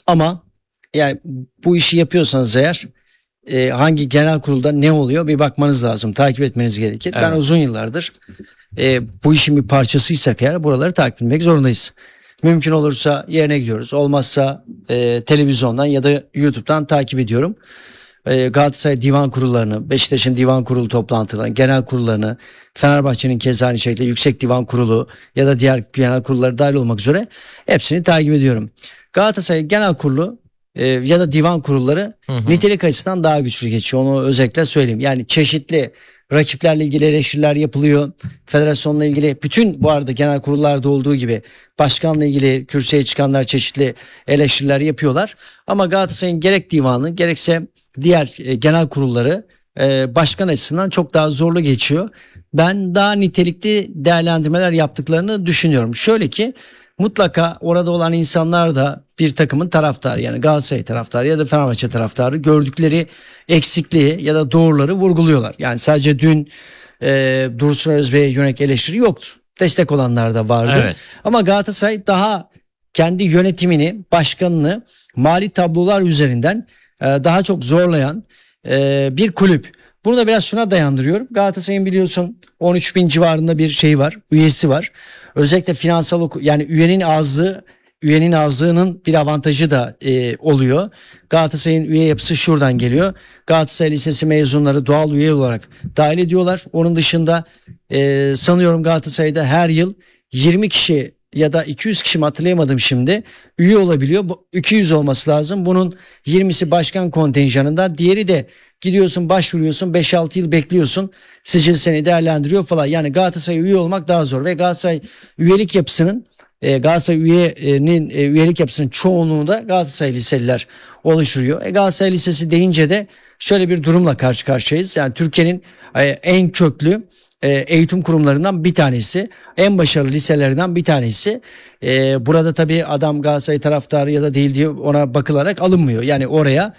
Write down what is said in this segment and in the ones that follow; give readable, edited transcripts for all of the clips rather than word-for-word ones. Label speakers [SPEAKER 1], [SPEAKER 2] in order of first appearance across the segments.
[SPEAKER 1] Ama yani bu işi yapıyorsanız eğer hangi genel kurulda ne oluyor bir bakmanız lazım. Takip etmeniz gerekir.
[SPEAKER 2] Evet.
[SPEAKER 1] Ben uzun yıllardır bu işin bir parçasıysak eğer buraları takip etmek zorundayız. Mümkün olursa yerine gidiyoruz. Olmazsa televizyondan ya da YouTube'dan takip ediyorum. Galatasaray divan kurullarını, Beşiktaş'ın divan kurulu toplantılarını, genel kurullarını, Fenerbahçe'nin keza aynı şekilde yüksek divan kurulu ya da diğer genel kurulları dahil olmak üzere hepsini takip ediyorum. Galatasaray genel kurulu ya da divan kurulları nitelik açısından daha güçlü geçiyor. Onu özellikle söyleyeyim. Yani çeşitli rakiplerle ilgili eleştiriler yapılıyor. Federasyonla ilgili bütün bu arada genel kurullarda olduğu gibi başkanla ilgili kürsüye çıkanlar çeşitli eleştiriler yapıyorlar. Ama Galatasaray'ın gerek divanı gerekse diğer genel kurulları başkan açısından çok daha zorlu geçiyor. Ben daha nitelikli değerlendirmeler yaptıklarını düşünüyorum. Şöyle ki mutlaka orada olan insanlar da bir takımın taraftarı, yani Galatasaray taraftarı ya da Fenerbahçe taraftarı gördükleri eksikliği ya da doğruları vurguluyorlar. Yani sadece dün Dursun Özbek'e yönelik eleştiri yoktu. Destek olanlar da vardı.
[SPEAKER 2] Evet.
[SPEAKER 1] Ama Galatasaray daha kendi yönetimini, başkanını mali tablolar üzerinden daha çok zorlayan bir kulüp. Bunu da biraz şuna dayandırıyorum. Galatasaray'ın biliyorsun 13 bin civarında bir şey var, üyesi var. Özellikle finansal yani üyenin azlığının bir avantajı da oluyor. Galatasaray'ın üye yapısı şuradan geliyor. Galatasaray Lisesi mezunları doğal üye olarak dahil ediyorlar. Onun dışında sanıyorum Galatasaray'da her yıl 20 kişi ya da 200 kişi mi hatırlayamadım şimdi üye olabiliyor. Bu 200 olması lazım. Bunun 20'si başkan kontenjanında, diğeri de gidiyorsun başvuruyorsun 5-6 yıl bekliyorsun. Sicil seni değerlendiriyor falan. Yani Galatasaray üye olmak daha zor ve Galatasaray üyelik yapısının üyelik yapısının çoğunluğu da Galatasaray liseliler oluşturuyor. Galatasaray Lisesi deyince de şöyle bir durumla karşı karşıyayız. Yani Türkiye'nin en köklü eğitim kurumlarından bir tanesi, en başarılı liselerinden bir tanesi. Burada tabii adam Galatasaray taraftarı ya da değil diye ona bakılarak alınmıyor. Yani oraya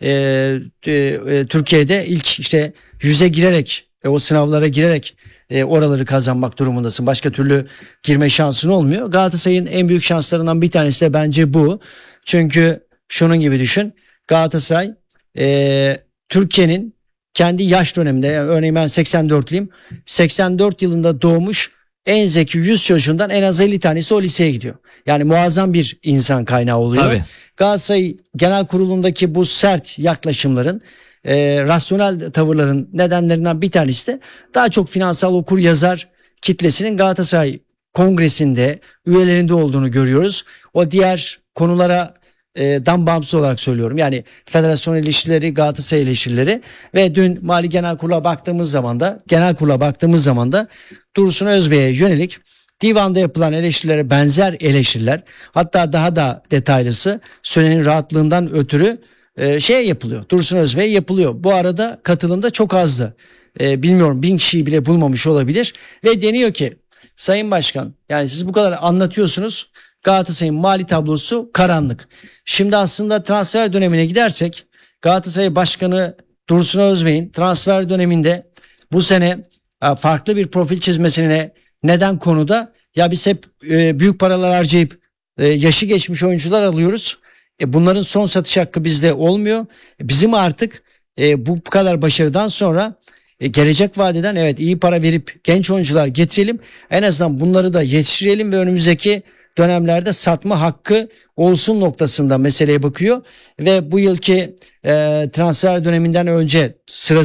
[SPEAKER 1] Türkiye'de ilk işte 100'e girerek o sınavlara girerek oraları kazanmak durumundasın. Başka türlü girme şansın olmuyor. Galatasaray'ın en büyük şanslarından bir tanesi de bence bu. Çünkü şunun gibi düşün. Galatasaray Türkiye'nin kendi yaş döneminde, yani örneğin ben 84'lüyüm. 84 yılında doğmuş en zeki 100 çocuğundan en az 50 tanesi o liseye gidiyor. Yani muazzam bir insan kaynağı oluyor.
[SPEAKER 2] Tabii.
[SPEAKER 1] Galatasaray Genel Kurulu'ndaki bu sert yaklaşımların, rasyonel tavırların nedenlerinden bir tanesi de daha çok finansal okur yazar kitlesinin Galatasaray Kongresi'nde üyelerinde olduğunu görüyoruz. O diğer konulara dan bağımsız olarak söylüyorum. Yani federasyon ilişkileri, Galatasaray ilişkileri ve dün Mali Genel Kurulu'na baktığımız zaman da Dursun Özbek'e yönelik divanda yapılan eleştirilere benzer eleştiriler, hatta daha da detaylısı Sönen'in rahatlığından ötürü yapılıyor. Dursun Özbek'e yapılıyor. Bu arada katılım da çok azdı. Bilmiyorum 1000 kişiyi bile bulmamış olabilir ve deniyor ki Sayın Başkan, yani siz bu kadar anlatıyorsunuz, Galatasaray'ın mali tablosu karanlık. Şimdi aslında transfer dönemine gidersek Galatasaray Başkanı Dursun Özbek'in transfer döneminde bu sene farklı bir profil çizmesine neden konuda, ya biz hep büyük paralar harcayıp yaşı geçmiş oyuncular alıyoruz. Bunların son satış hakkı bizde olmuyor. Bizim artık bu kadar başarıdan sonra gelecek vadeden evet iyi para verip genç oyuncular getirelim. En azından bunları da yetiştirelim ve önümüzdeki dönemlerde satma hakkı olsun noktasında meseleye bakıyor. Ve bu yılki transfer döneminden önce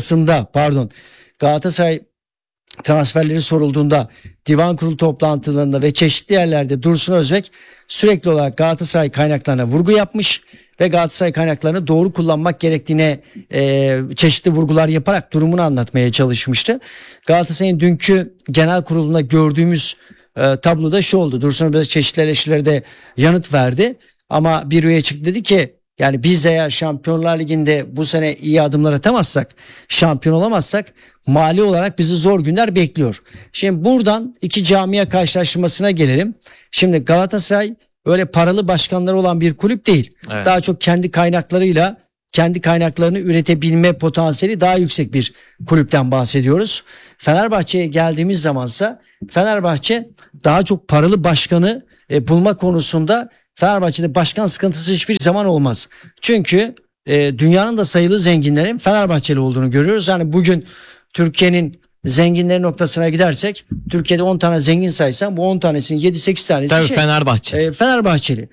[SPEAKER 1] Galatasaray transferleri sorulduğunda divan kurulu toplantılarında ve çeşitli yerlerde Dursun Özbek sürekli olarak Galatasaray kaynaklarına vurgu yapmış ve Galatasaray kaynaklarını doğru kullanmak gerektiğine çeşitli vurgular yaparak durumunu anlatmaya çalışmıştı. Galatasaray'ın dünkü genel kurulunda gördüğümüz tabloda şu oldu. Dursun Özbek çeşitli eleştirilerde yanıt verdi ama bir üye çıktı, dedi ki yani biz eğer Şampiyonlar Ligi'nde bu sene iyi adımlar atamazsak, şampiyon olamazsak mali olarak bizi zor günler bekliyor. Şimdi buradan iki camia karşılaştırmasına gelelim. Şimdi Galatasaray öyle paralı başkanları olan bir kulüp değil. Evet. Daha çok kendi kaynaklarını üretebilme potansiyeli daha yüksek bir kulüpten bahsediyoruz. Fenerbahçe'ye geldiğimiz zamansa Fenerbahçe daha çok paralı başkanı bulma konusunda Fenerbahçe'de başkan sıkıntısı hiçbir zaman olmaz. Çünkü dünyanın da sayılı zenginlerin Fenerbahçeli olduğunu görüyoruz. Yani bugün Türkiye'nin zenginleri noktasına gidersek, Türkiye'de 10 tane zengin saysan bu 10 tanesinin 7-8 tanesi
[SPEAKER 2] Tabii Fenerbahçe.
[SPEAKER 1] Fenerbahçeli.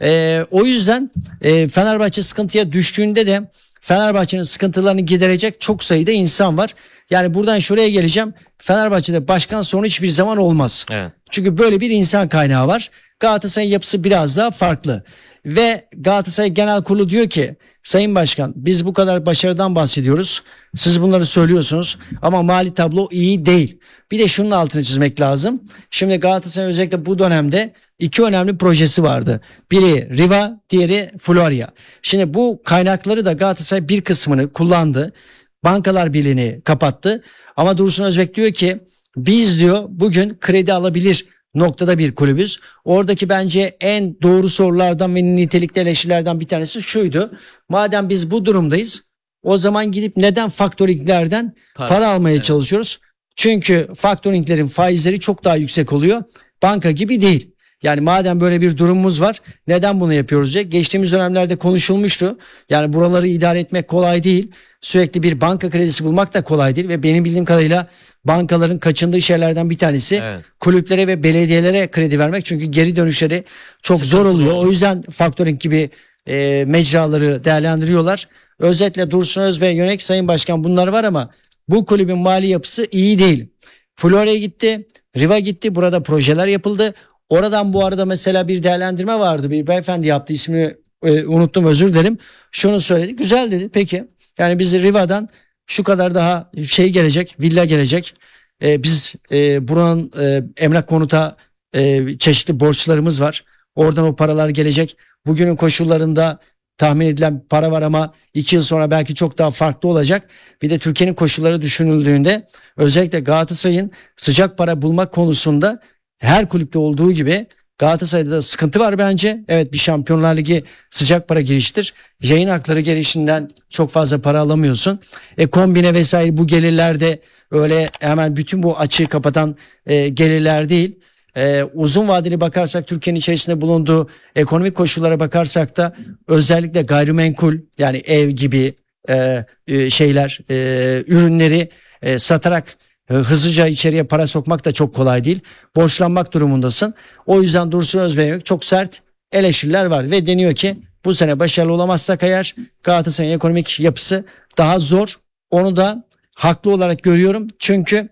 [SPEAKER 1] O yüzden Fenerbahçe sıkıntıya düştüğünde de Fenerbahçe'nin sıkıntılarını giderecek çok sayıda insan var. Yani buradan şuraya geleceğim. Fenerbahçe'de başkan sorunu hiçbir zaman olmaz.
[SPEAKER 2] Evet.
[SPEAKER 1] Çünkü böyle bir insan kaynağı var. Galatasaray'ın yapısı biraz daha farklı. Ve Galatasaray Genel Kurulu diyor ki Sayın Başkan, biz bu kadar başarıdan bahsediyoruz. Siz bunları söylüyorsunuz ama mali tablo iyi değil. Bir de şunun altını çizmek lazım. Şimdi Galatasaray özellikle bu dönemde iki önemli projesi vardı. Biri Riva, diğeri Florya. Şimdi bu kaynakları da Galatasaray bir kısmını kullandı. Bankalar Birliği'ni kapattı. Ama Dursun Özbek diyor ki biz diyor bugün kredi alabilir noktada bir kulübüz. Oradaki bence en doğru sorulardan ve nitelikli eleştirilerden bir tanesi şuydu. Madem biz bu durumdayız, o zaman gidip neden faktöringlerden para almaya çalışıyoruz? Çünkü faktöringlerin faizleri çok daha yüksek oluyor. Banka gibi değil. Yani madem böyle bir durumumuz var, neden bunu yapıyoruz diye. Geçtiğimiz dönemlerde konuşulmuştu. Yani buraları idare etmek kolay değil. Sürekli bir banka kredisi bulmak da kolay değil ve benim bildiğim kadarıyla bankaların kaçındığı şeylerden bir tanesi kulüplere ve belediyelere kredi vermek. Çünkü geri dönüşleri çok zor oluyor. O yüzden faktöring gibi mecraları değerlendiriyorlar. Özetle Dursun Özbek'e yönelik Sayın Başkan bunlar var ama bu kulübün mali yapısı iyi değil. Florya'ya gitti, Riva gitti, burada projeler yapıldı. Oradan bu arada mesela bir değerlendirme vardı. Bir beyefendi yaptı, ismini unuttum, özür dilerim. Şunu söyledi, güzel dedi, peki. Yani biz Riva'dan şu kadar daha şey gelecek, villa gelecek. Biz buranın emlak konuta çeşitli borçlarımız var. Oradan o paralar gelecek. Bugünün koşullarında tahmin edilen para var ama 2 yıl sonra belki çok daha farklı olacak. Bir de Türkiye'nin koşulları düşünüldüğünde özellikle Galatasaray'ın sıcak para bulmak konusunda her kulüpte olduğu gibi Galatasaray'da da sıkıntı var bence. Evet, bir Şampiyonlar Ligi sıcak para giriştir. Yayın hakları gelişinden çok fazla para alamıyorsun. Kombine vesaire bu gelirler de öyle hemen bütün bu açığı kapatan gelirler değil. Uzun vadeli bakarsak Türkiye'nin içerisinde bulunduğu ekonomik koşullara bakarsak da özellikle gayrimenkul yani ev gibi şeyler ürünleri satarak hızlıca içeriye para sokmak da çok kolay değil. Borçlanmak durumundasın. O yüzden Dursun Özbek'e çok sert eleştiriler var ve deniyor ki bu sene başarılı olamazsak eğer Galatasaray'ın ekonomik yapısı daha zor. Onu da haklı olarak görüyorum. Çünkü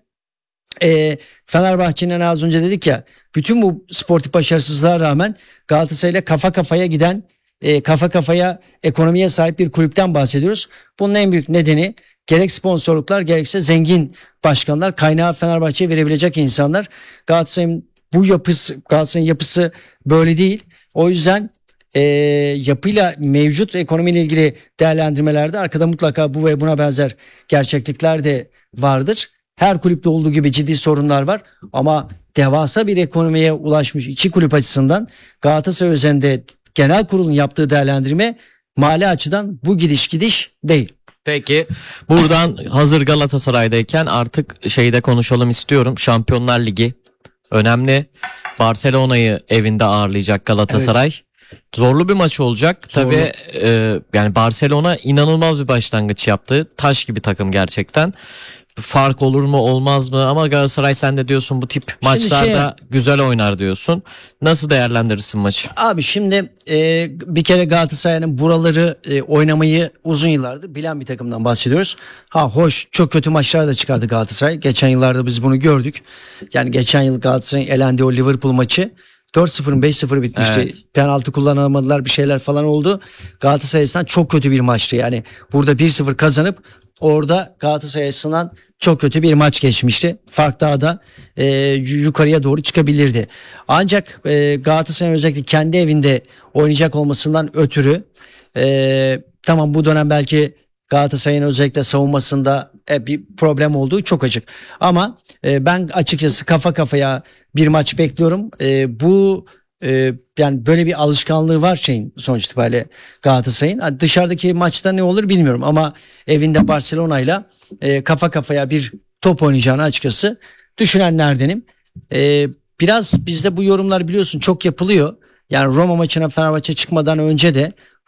[SPEAKER 1] Fenerbahçe'nin az önce dedik ya, bütün bu sportif başarısızlığa rağmen Galatasaray'la kafa kafaya giden kafa kafaya ekonomiye sahip bir kulüpten bahsediyoruz. Bunun en büyük nedeni gerek sponsorluklar gerekse zengin başkanlar, kaynağı Fenerbahçe'ye verebilecek insanlar. Galatasaray'ın yapısı böyle değil. O yüzden yapıyla mevcut ekonomiyle ilgili değerlendirmelerde arkada mutlaka bu ve buna benzer gerçeklikler de vardır. Her kulüpte olduğu gibi ciddi sorunlar var ama devasa bir ekonomiye ulaşmış iki kulüp açısından Galatasaray özelinde genel kurulun yaptığı değerlendirme mali açıdan bu gidiş değil.
[SPEAKER 2] Peki buradan hazır Galatasaray'dayken artık şeyde konuşalım istiyorum. Şampiyonlar Ligi önemli. Barcelona'yı evinde ağırlayacak Galatasaray. Evet. Zorlu bir maç olacak. Tabii yani Barcelona inanılmaz bir başlangıç yaptı. Taş gibi takım gerçekten. Fark olur mu olmaz mı ama Galatasaray sen de diyorsun bu tip maçlarda güzel oynar diyorsun. Nasıl değerlendirirsin maçı?
[SPEAKER 1] Abi şimdi bir kere Galatasaray'ın buraları oynamayı uzun yıllardır bilen bir takımdan bahsediyoruz. Hoş çok kötü maçlar da çıkardı Galatasaray. Geçen yıllarda biz bunu gördük. Yani geçen yıl Galatasaray'ın elendiği o Liverpool maçı 4-0 5-0 bitmişti. Evet. Penaltı kullanamadılar, bir şeyler falan oldu. Galatasaray'dan çok kötü bir maçtı. Yani burada 1-0 kazanıp orada Galatasaray'dan çok kötü bir maç geçmişti. Fark daha da yukarıya doğru çıkabilirdi. Ancak Galatasaray'ın özellikle kendi evinde oynayacak olmasından ötürü tamam bu dönem belki Galatasaray'ın özellikle savunmasında bir problem olduğu çok açık. Ama ben açıkçası kafa kafaya bir maç bekliyorum. Bu yani böyle bir alışkanlığı var sonuç itibariyle Galatasaray'ın. Dışarıdaki maçta ne olur bilmiyorum ama evinde Barcelona'yla kafa kafaya bir top oynayacağını açıkçası düşünenlerdenim. Biraz bizde bu yorumlar biliyorsun çok yapılıyor. Yani Roma maçına Fenerbahçe çıkmadan önce de